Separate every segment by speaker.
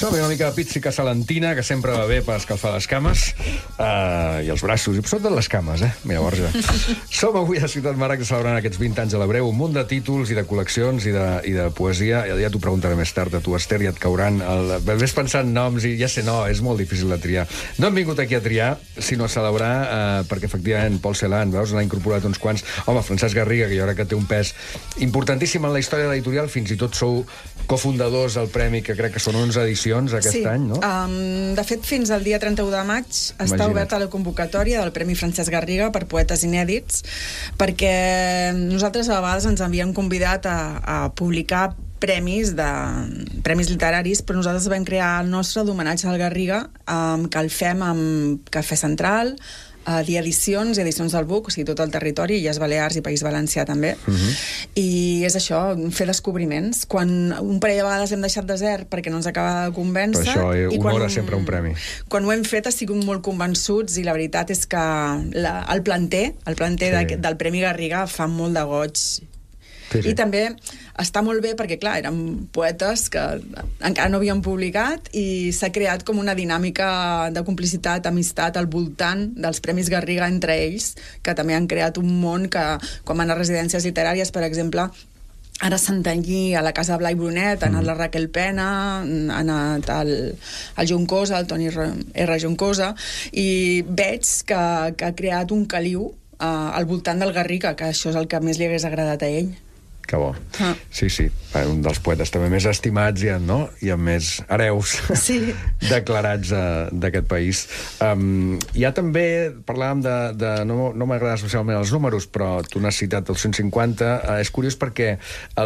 Speaker 1: Som una mica de pizzica salentina, que sempre va bé per escalfar les cames i els braços, i sobretot les cames, Mira, Borja. Som avui a Ciutat Marac celebrant aquests 20 anys a l'Hebreu, un munt de títols i de col·leccions i de poesia. Ja t'ho preguntaré més tard a tu, Esther, i et cauran... Ves pensant noms i ja sé, no, és molt difícil de triar. No hem vingut aquí a triar, sinó a celebrar, perquè efectivament Pol Celan, veus, l'ha incorporat uns quants. Home, Francesc Garriga, que jo crec que té un pes importantíssim en la història de l'editorial, fins i tot sou cofundadors del premi, que crec que són 11 edicions aquest any, no?
Speaker 2: De fet, fins al dia 31 de maig està oberta la convocatòria del Premi Francesc Garriga per poetes inèdits, perquè nosaltres a vegades ens havíem convidat a publicar premis literaris, però nosaltres vam crear el nostre d'homenatge al Garriga, que el fem amb Cafè Central, Dia Edicions i Edicions del Buc, o sigui, tot el territori, Illes Balears i País Valencià també. I és això, fer descobriments. Quan un parell de vegades hem deixat desert perquè no ens acaba de convèncer...
Speaker 1: Però això honora sempre un premi.
Speaker 2: Quan ho hem fet ha sigut molt convençuts i la veritat és que el planter del Premi Garriga fa molt de goig. Sí. I també està molt bé perquè, clar, eren poetes que encara no havien publicat i s'ha creat com una dinàmica de complicitat, amistat al voltant dels Premis Garriga entre ells, que també han creat un món que, quan van a residències literàries, per exemple, ara a Santanyí, a la Casa Blai Brunet, ha anat la Raquel Pena, ha anat el Juncosa, el Toni R. Juncosa, i veig que ha creat un caliu al voltant del Garriga, que això és el que més li hagués agradat a ell.
Speaker 1: Que bo. Sí, un dels poetes també més estimats i amb més hereus declarats d'aquest país. Hi ha també, parlàvem no m'agraden especialment els números, però tu n'has citat el 150, és curiós perquè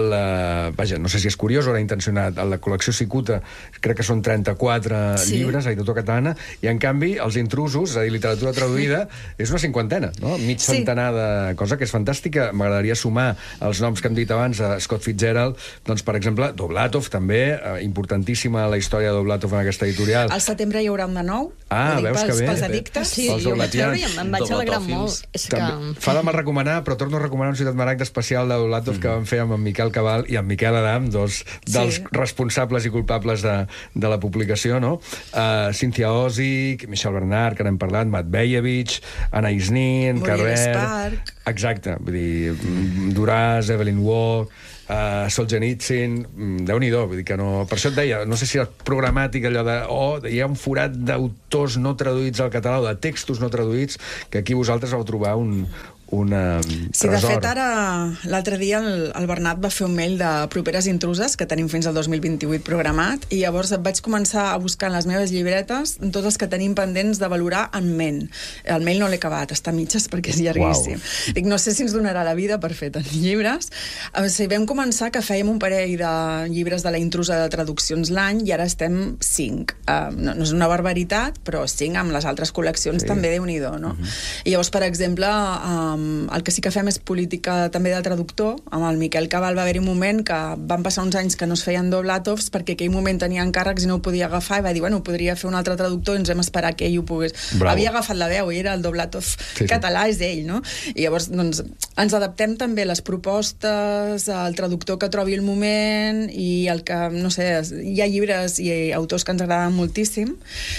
Speaker 1: vaja, no sé si és curiós o era intencionat, la col·lecció Cicuta crec que són 34 llibres, editor catalana, i en canvi els intrusos, és a dir, literatura traduïda, és una cinquantena, no? Mig centenar de cosa que és fantàstica. M'agradaria sumar els noms que hem dit abans, Scott Fitzgerald, doncs, per exemple, Doblatov, també, importantíssima la història de Doblatov en aquesta editorial.
Speaker 2: Al setembre hi haurà un de nou.
Speaker 1: Veus que bé.
Speaker 2: Pels addictes.
Speaker 3: Sí, jo vaig veure i em vaig alegrar molt.
Speaker 1: Fa de mal recomanar, però torno a recomanar un Ciutat Marac d'especial de Doblatov que vam fer amb en Miquel Cabal i en Miquel Adam, dos dels responsables i culpables de la publicació, no? Cynthia Ozick, Michel Bernard, que n'hem parlat, Matt Bejevich, Anna Isnin, Carrer... Exacte, vull dir, Duras, Evelyn Waugh, Solzhenitsyn, Déu-n'hi-do, vull dir que no... Per això et deia, no sé si és programàtic allò de... hi ha un forat d'autors no traduïts al català o de textos no traduïts que aquí vosaltres vau trobar un tresor.
Speaker 2: Sí, de fet, ara, l'altre dia el Bernat va fer un mail de properes intruses, que tenim fins al 2028 programat, i llavors vaig començar a buscar en les meves llibretes tots els que tenim pendents de valorar en ment. El mail no l'he acabat, està a mitges perquè és llarguíssim. Dic, no sé si ens donarà la vida per fer tants llibres. Vam començar que fèiem un parell de llibres de la intrusa de traduccions l'any i ara estem 5. No és una barbaritat, però 5 amb les altres col·leccions també Déu-n'hi-do, no? I llavors, per exemple, el que sí que fem és política també de traductor. Amb el Miquel Cabal va haver-hi un moment que van passar uns anys que no es feien Doblatovs perquè aquell moment tenia encàrrecs i no ho podia agafar i va dir, bueno, podria fer un altre traductor i ens hem esperat que ell ho pogués. Havia agafat la veu i era el Doblatov català, és ell, no? I llavors, doncs, ens adaptem també a les propostes, al traductor que trobi el moment i el que, no sé, hi ha llibres i autors que ens agraden moltíssim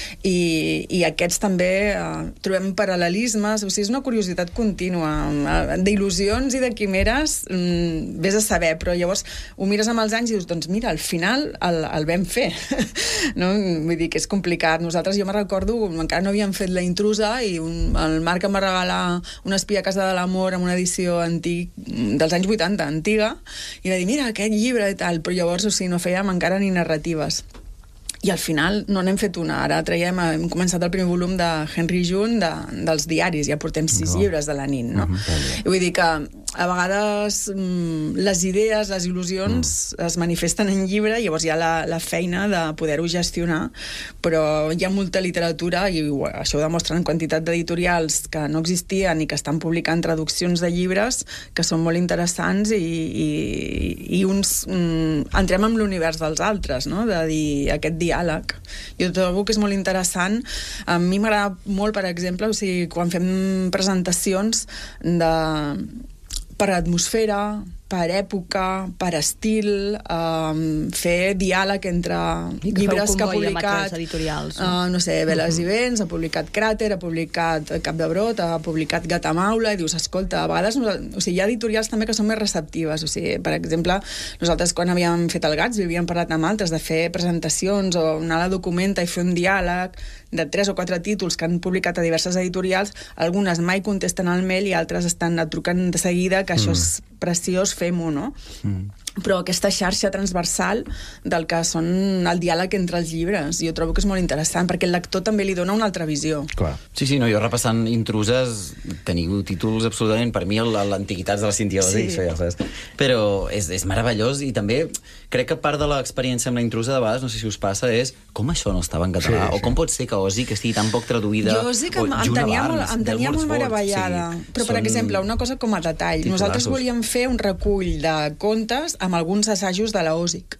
Speaker 2: i aquests també trobem paral·lelismes, o sigui, és una curiositat contínua d'il·lusions i de quimeres, vés a saber, però llavors ho mires amb els anys i dius, doncs mira, al final el vam fer, no? Vull dir que és complicat. Nosaltres, jo me recordo, encara no havíem fet La intrusa i el Marc em va regalar Una espia a casa de l'amor amb una edició antic, dels anys 80, antiga, i va dir, mira, aquest llibre i tal, però llavors, o sigui, no fèiem encara ni narratives. I al final no n'hem fet una. Ara hem començat el primer volum de Henry June dels diaris, ja portem 6 llibres de la nit, no? I vull dir que a vegades les idees, les il·lusions es manifesten en llibre i llavors hi ha la feina de poder-ho gestionar, però hi ha molta literatura i això ho demostren quantitat d'editorials que no existien i que estan publicant traduccions de llibres que són molt interessants i uns entrem en l'univers dels altres, no? De dir, aquest diàleg. Jo trobo que és molt interessant. A mi m'agrada molt, per exemple, o sigui, quan fem presentacions per atmosfera, per època, per estil, fer diàleg entre llibres que ha publicat... no sé, Veles i Vents, ha publicat Cràter, ha publicat Cap de Brot, ha publicat Gatamaula, i dius, escolta, a vegades... O sigui, hi ha editorials també que són més receptives. O sigui, per exemple, nosaltres quan havíem fet el Gats havíem parlat amb altres de fer presentacions o anar a la Documenta i fer un diàleg de 3 o 4 títols que han publicat a diverses editorials. Algunes mai contesten al mail i altres estan trucant de seguida que això és preciós, fem-ho, no? Però aquesta xarxa transversal del que són el diàleg entre els llibres, jo trobo que és molt interessant, perquè el lector també li dona una altra visió.
Speaker 1: Clar.
Speaker 4: Sí, no, jo repassant Intruses teniu títols absolutament, per mi, l'Antiguitats de la Cintia Odi, però és meravellós, i també crec que part de l'experiència amb la Intrusa, de vegades, no sé si us passa, és com això no estava en català, o com pot ser que Òsic estigui tan poc traduïda,
Speaker 2: jo Òsic em tenia molt meravellada, però per exemple, una cosa com a detall, nosaltres volíem fer un recull de contes amb alguns assajos de la Òsic.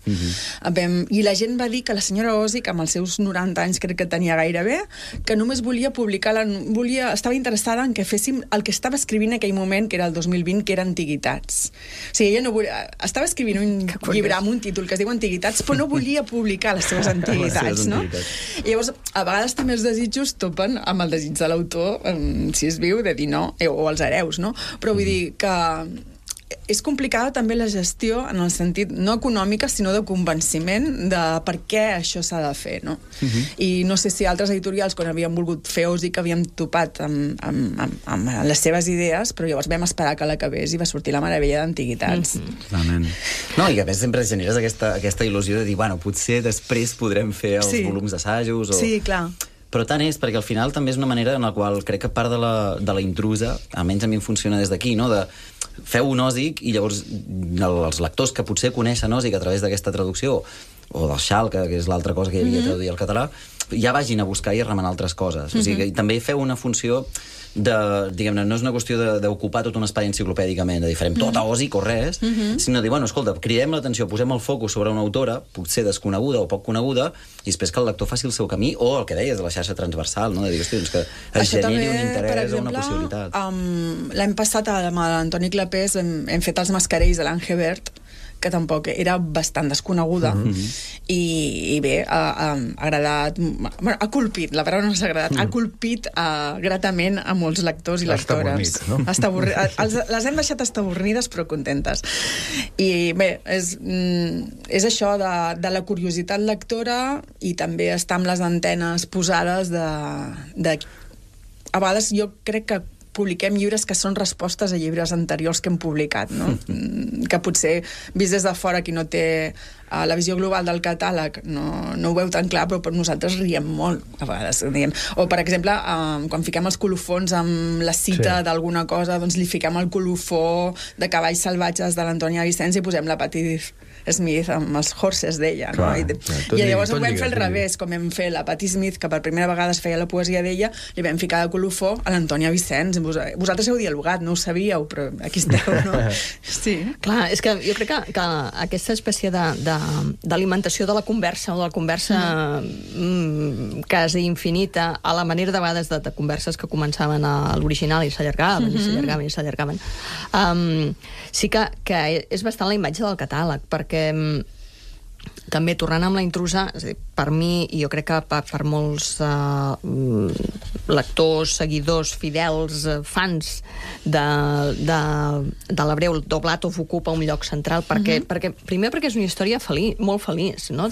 Speaker 2: I la gent va dir que la senyora Òsic, amb els seus 90 anys, crec que tenia gairebé, que només volia publicar, estava interessada en que féssim el que estava escrivint en aquell moment, que era el 2020, que era Antiguitats. O sigui, ella no volia... Estava escrivint un llibre amb un títol que es diu Antiguitats, però no volia publicar les seves antiguitats, no? I llavors, a vegades també els desitjos topen amb el desig de l'autor, si es viu, de dir no, o els hereus, no? Però vull dir que és complicada també la gestió en el sentit no econòmica, sinó de convenciment de per què això s'ha de fer, no? I no sé si altres editorials, quan havíem volgut fer Òsic, havíem topat amb les seves idees, però llavors vam esperar que l'acabés i va sortir la meravella d'Antiguitats.
Speaker 4: No, i a més sempre generes aquesta il·lusió de dir, bueno, potser després podrem fer els volums d'assajos o...
Speaker 2: Sí, clar.
Speaker 4: Però tant és, perquè al final també és una manera en la qual crec que part de la Intrusa, almenys a mi em funciona des d'aquí, no? De feu un Òsic i llavors els lectors que potser coneixen Òsic a través d'aquesta traducció, o del Xal, que és l'altra cosa que hi havia traduït al català, ja vagin a buscar i a remenar altres coses. O sigui, també feu una funció de, diguem-ne, no és una qüestió d'ocupar tot un espai enciclopèdicament, de dir, farem tot a Òsic o res, sinó de dir, bueno, escolta, cridem l'atenció, posem el focus sobre una autora, potser desconeguda o poc coneguda, i després que el lector faci el seu camí, o el que deies de la xarxa transversal, no? De dir, hosti, doncs que es generi un interès o una possibilitat.
Speaker 2: L'any passat, amb l'Antoni Clapés, hem fet els mascarells de l'Ange Verd, que tampoc era bastant desconeguda, i bé, ha agradat... Bueno, ha colpit, la paraula no s'ha agradat, ha colpit gratament a molts lectors i lectores. Està avorrit, no? Les hem deixat estabornides, però contentes. I bé, és això de la curiositat lectora, i també estar amb les antenes posades de... A vegades jo crec que publiquem llibres que són respostes a llibres anteriors que hem publicat, no? Que potser, vist des de fora, qui no té la visió global del catàleg, no ho veu tan clar, però per nosaltres riem molt, a vegades. O, per exemple, quan fiquem els colofons amb la cita d'alguna cosa, doncs li fiquem el colofó de Cavalls salvatges de l'Antònia Vicenç i posem la Patti Smith amb els horses d'ella, no? I llavors ho vam fer al revés, com vam fer la Patti Smith, que per primera vegada es feia la poesia d'ella, li vam ficar de colofó a l'Antònia Vicenç. Vosaltres heu dialogat, no ho sabíeu, però aquí esteu, no? Sí.
Speaker 3: Clar, és que jo crec que aquesta espècie d'alimentació de la conversa, o de la conversa quasi infinita, a la manera de vegades de converses que començaven a l'original i s'allargaven, i s'allargaven, i s'allargaven, sí que és bastant la imatge del catàleg, perquè també, tornant amb la Intrusa, per mi, i jo crec que per molts lectors, seguidors, fidels, fans de l'Hebreu, Dovlatov ocupa un lloc central, primer perquè és una història molt feliç, no?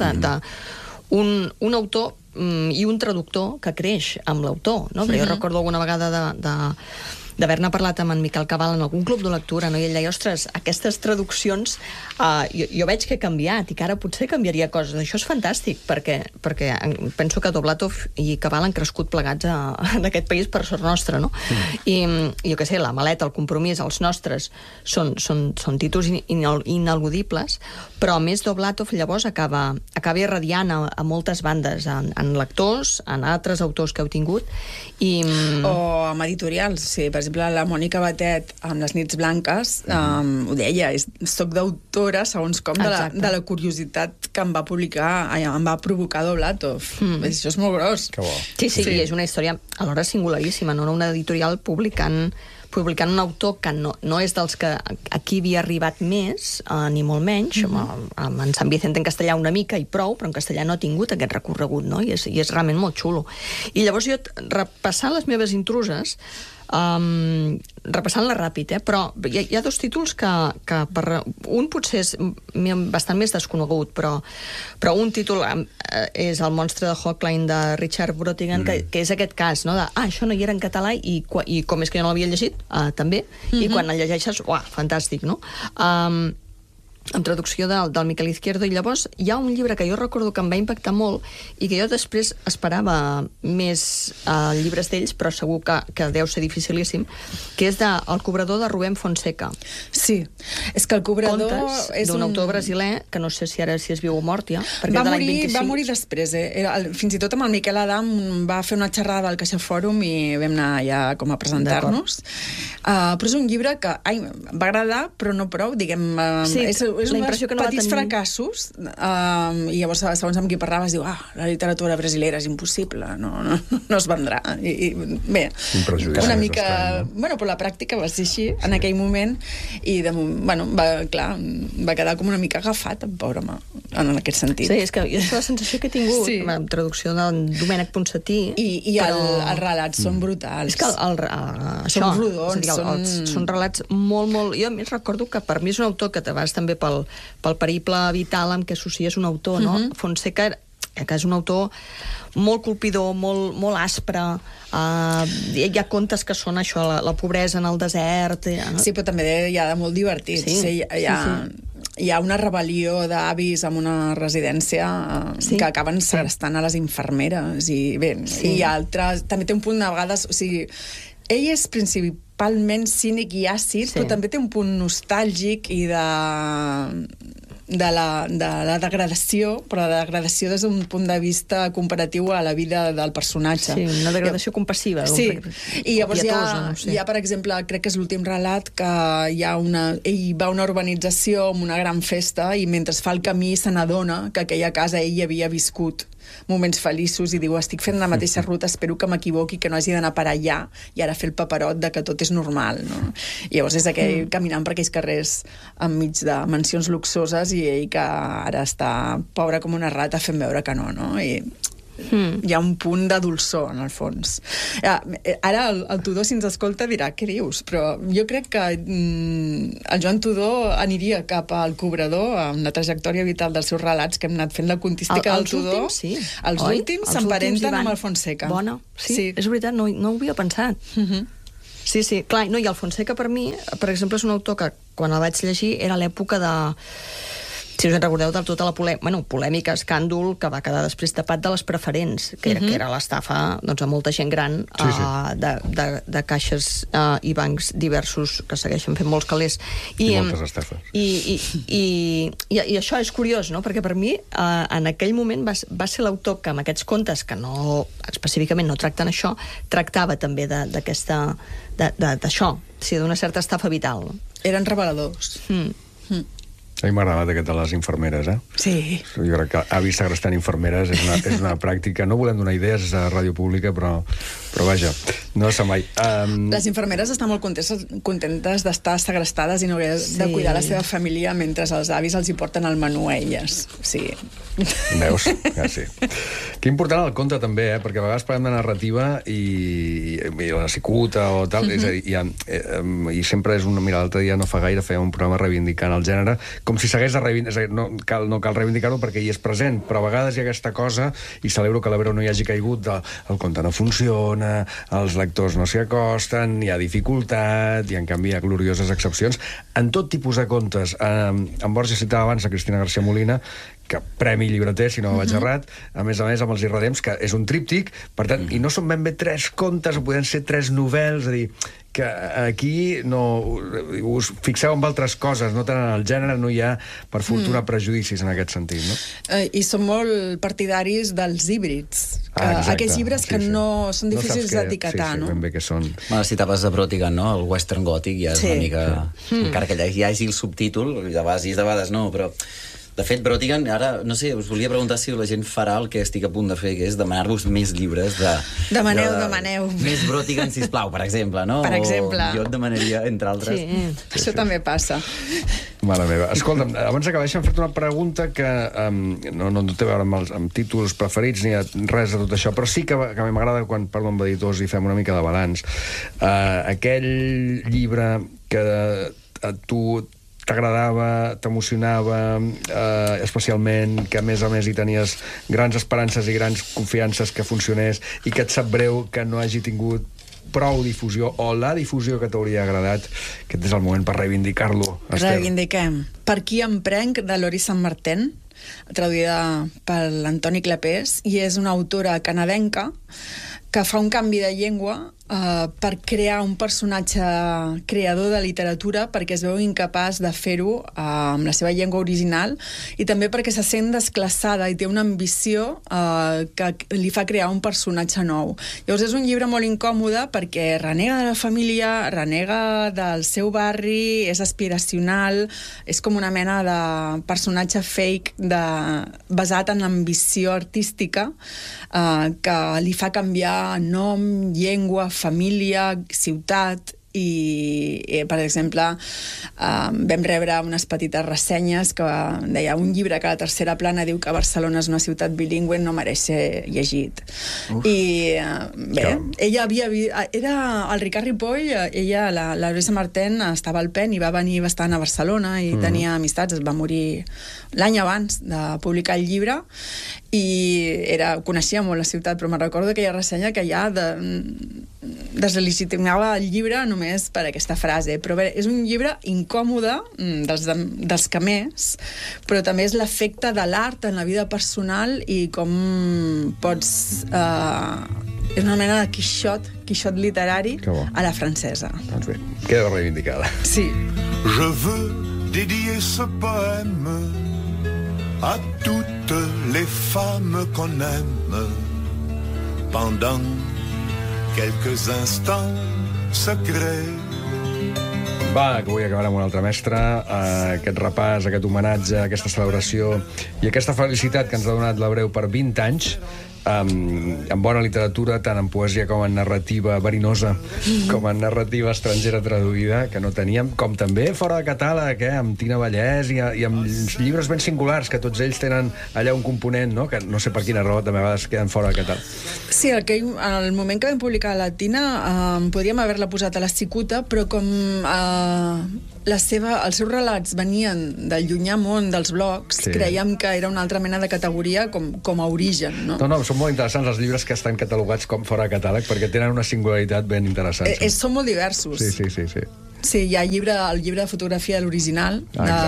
Speaker 3: Un autor i un traductor que creix amb l'autor, no? Però jo recordo alguna vegada d'haver-ne parlat amb en Miquel Cabal en algun club de lectura, no? I ell deia, ostres, aquestes traduccions jo veig que he canviat i que ara potser canviaria coses. Això és fantàstic, perquè penso que Dovlatov i Cabal han crescut plegats en aquest país per sort nostra, no? I jo què sé, La maleta, El compromís, Els nostres, són títols ineludibles, però a més Dovlatov llavors acaba irradiant a moltes bandes, en lectors, en altres autors que heu tingut,
Speaker 2: o amb editorials, sí, per exemple, la Mònica Batet amb Les nits blanques ho deia, soc d'autora segons com de la curiositat que em va provocar Dovlatov. Això és molt gros.
Speaker 3: Sí, i és una història alhora singularíssima, no? Una editorial publicant publicant un autor que no és dels que aquí havia arribat més, ni molt menys, en Sant Vicent en castellà una mica i prou, però en castellà no ha tingut aquest recorregut, no? I és realment molt xulo. I llavors jo, repassant les meves intruses, repassant-la ràpid, però hi ha dos títols que un potser és bastant més desconegut, però un títol és El monstre de Hochline de Richard Brotigan, que és aquest cas, no? Això no hi era en català i com és que jo no l'havia llegit, també, i quan el llegeixes, fantàstic, no? En traducció del Miquel Izquierdo, i llavors hi ha un llibre que jo recordo que em va impactar molt i que jo després esperava més llibres d'ells, però segur que deu ser dificilíssim, que és El cobrador de Rubén Fonseca.
Speaker 2: Sí, és que El cobrador és
Speaker 3: d'un autor brasiler, que no sé si ara és viu o mort ja, perquè
Speaker 2: va morir després, fins i tot amb el Miquel Adam va fer una xerrada al Caixa Fòrum i vam anar ja com a presentar-nos. Però és un llibre que va agradar, però no prou, diguem... És un dels petits fracassos, i llavors, segons amb qui parlaves, diu, la literatura brasilera és impossible, no es vendrà. I bé, una mica... Bueno, però la pràctica va ser així, en aquell moment, i va quedar com una mica agafat, pobre home, en aquest sentit.
Speaker 3: Sí, és que és la sensació que he tingut, amb traducció de Domènec Ponsatí...
Speaker 2: I els relats són brutals.
Speaker 3: És que
Speaker 2: són rodons,
Speaker 3: són relats molt, molt... Jo a més recordo que per mi és un autor que te vas també pel periple vital amb què associes un autor, no? Fonseca, que és un autor molt colpidor, molt aspre, hi ha contes que són això, la pobresa en el desert...
Speaker 2: Sí, però també hi ha de molt divertits. Hi ha una rebel·lió d'avis en una residència que acaben segrestant a les infermeres, i bé, i altres... També té un punt de vegades... O sigui, ell és principalment cínic i àcid, però també té un punt nostàlgic i de la degradació, però la degradació des d'un punt de vista comparatiu a la vida del personatge.
Speaker 3: Sí, una degradació compassiva.
Speaker 2: Sí, i llavors hi ha, per exemple, crec que és l'últim relat, que ell va a una urbanització amb una gran festa i mentre fa el camí se n'adona que aquella casa ell havia viscut moments feliços i diu, estic fent la mateixa ruta, espero que m'equivoqui, que no hagi d'anar per allà i ara fer el paperot de que tot és normal, no? I llavors és aquell caminant per aquells carrers enmig de mansions luxoses i ell que ara està pobre com una rata fent veure que no? I hi ha un punt de dolçor en el fons. Ara el Tudó, si ens escolta, dirà, què dius? Però jo crec que el Joan Tudó aniria cap al cobrador amb la trajectòria vital dels seus relats, que hem anat fent la contística del Tudó. Els últims s'emparenten amb el Fonseca.
Speaker 3: Bona, sí, és veritat, no ho havia pensat. Sí, clar, i el Fonseca per mi, per exemple, és un autor que quan el vaig llegir era l'època de... Si us en recordeu de tota la polèmica, escàndol que va quedar després tapat de les preferents, que era l'estafa a molta gent gran de caixes i bancs diversos que segueixen fent molts calés.
Speaker 1: I moltes estafes.
Speaker 3: I això és curiós, no? Perquè per mi, en aquell moment, va ser l'autor que amb aquests contes, que no específicament no tracten això, tractava també d'això, d'una certa estafa vital.
Speaker 2: Eren reveladors.
Speaker 1: A mi m'ha agradat aquest de les infermeres,
Speaker 2: Sí.
Speaker 1: Jo crec que avis segrestant infermeres és una pràctica. No volem donar idees a ràdio pública, però vaja, no se mai.
Speaker 2: Les infermeres estan molt contentes d'estar segrestades i no haver de cuidar la seva família mentre els avis els hi porten el menú a elles. Sí.
Speaker 1: Veus? Ja sí. Que important el conte també, perquè a vegades parlem de narrativa i la cicuta o tal, és a dir, i sempre és una... Mira, l'altre dia no fa gaire feia un programa reivindicant el gènere, com si s'hagués de reivindicar, no cal reivindicar-ho perquè hi és present, però a vegades hi ha aquesta cosa, i celebro que l'Ebreu no hi hagi caigut, el conte no funciona, els lectors no s'hi acosten, hi ha dificultat, i en canvi hi ha glorioses excepcions. En tot tipus de contes, en Borges citava abans a Cristina García Molina, que premi llibreter, si no vaig errat, a més amb els Irredems, que és un tríptic, per tant, i no són ben bé 3 contes, o poden ser 3 novel·les, és a dir, que aquí no us fixeu en altres coses, no tant en el gènere, no hi ha, per fortuna, prejudicis en aquest sentit, no?
Speaker 2: I són molt partidaris dels híbrids. Aquests llibres que no són difícils d'etiquetar, no?
Speaker 1: Sí, ben bé que són.
Speaker 4: Citaves a Brotigan, no? El western gòtic ja és una mica... Encara que hi hagi el subtítol, de vegades no, però... De fet, Brotigan, ara, no sé, us volia preguntar si la gent farà el que estic a punt de fer, que és demanar-vos més llibres de...
Speaker 2: Demaneu.
Speaker 4: Més Brotigan, sisplau, per exemple, no?
Speaker 2: Per exemple.
Speaker 4: O jo et demanaria, entre altres...
Speaker 2: Sí. Això també passa.
Speaker 1: Mare meva. Escolta'm, abans d'acabar, deixa'm fer-te una pregunta que no té a veure amb títols preferits ni res de tot això, però sí que m'agrada quan parlo amb editors i fem una mica de balanç. Aquell llibre que a tu t'agradava, t'emocionava especialment, que a més hi tenies grans esperances i grans confiances que funcionés i que et sap greu que no hagi tingut prou difusió o la difusió que t'hauria agradat, aquest és el moment per reivindicar-lo.
Speaker 2: Reivindiquem. Per qui em prenc, de Lori Sant Martin, traduïda per l'Antoni Clapés, i és una autora canadenca que fa un canvi de llengua per crear un personatge creador de literatura perquè es veu incapaç de fer-ho amb la seva llengua original i també perquè se sent desclassada i té una ambició que li fa crear un personatge nou. Llavors és un llibre molt incòmode perquè renega de la família, renega del seu barri, és aspiracional, és com una mena de personatge fake basat en l'ambició artística que li fa canviar nom, llengua, família, ciutat, i per exemple vam rebre unes petites ressenyes que deia un llibre que a la tercera plana diu que Barcelona és una ciutat bilingüe no mereix ser llegit. I bé, ella era el Ricard Ripoll, ella, la Lorisa Martin, estava al PEN i va venir bastant a Barcelona i tenia amistats, es va morir l'any abans de publicar el llibre i coneixia molt la ciutat, però me'n recordo aquella ressenya que ja deslegitimava el llibre només per aquesta frase. Però bé, és un llibre incòmode, dels que més, però també és l'efecte de l'art en la vida personal i com pots... és una mena de Quixot literari a la francesa.
Speaker 1: Doncs bé, queda reivindicada.
Speaker 2: Sí.
Speaker 5: Je veux dédier ce poème à toutes les femmes qu'on aime pendant quelques instants secrets.
Speaker 1: Va, que vull acabar amb un altre mestre, aquest repàs, aquest homenatge, aquesta celebració i aquesta felicitat que ens ha donat l'Abreu per 20 anys, en bona literatura, tant en poesia com en narrativa verinosa, com en narrativa estrangera traduïda, que no teníem, com també fora de catàleg, amb Tina Vallès i amb llibres ben singulars, que tots ells tenen allà un component, no? Que no sé per quina raó de vegades queden fora de catàleg.
Speaker 2: Sí, en el moment que vam publicar la Tina podríem haver-la posat a la cicuta, però com els seus relats venien del llunyà món dels blogs, creiem que era una altra mena de categoria com a origen, no?
Speaker 1: No, són molt interessants els llibres que estan catalogats com fora de catàleg perquè tenen una singularitat ben interessant.
Speaker 2: Són molt diversos.
Speaker 1: Sí.
Speaker 2: Sí, hi ha el llibre de fotografia de l'original,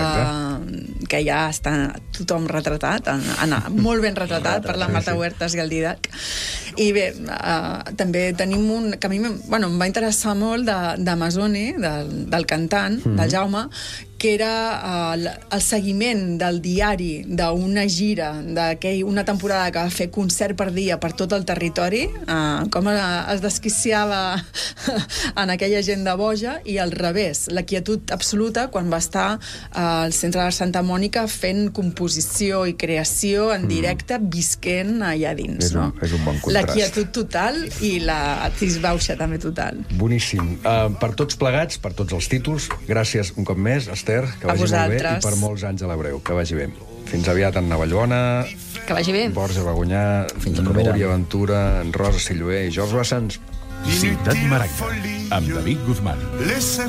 Speaker 2: que ja està tothom retratat, molt ben retratat per la Marta Huertas i el Didac. I bé, també tenim un... que a mi em va interessar molt d'Amazoni, del cantant, del Jaume, que era el seguiment del diari d'una gira, una temporada que va fer concert per dia per tot el territori, com es desquiciava en aquella agenda boja, i al revés, la quietud absoluta quan va estar al centre de Santa Mònica fent composició i creació en directe, visquent allà dins.
Speaker 1: És un bon contrast.
Speaker 2: La quietud total i la tisbauxa també total.
Speaker 1: Boníssim. Per tots plegats, per tots els títols, gràcies un cop més, Esther, que vagi molt bé, i per molts anys a l'Abreu, que vagi bé. Fins aviat en Navallona,
Speaker 3: que vagi bé.
Speaker 1: Borja Bagonyà, Núria Ventura, en Rosa Silloé i George Bassans.
Speaker 6: Ciutat Maragda, amb David Guzmán.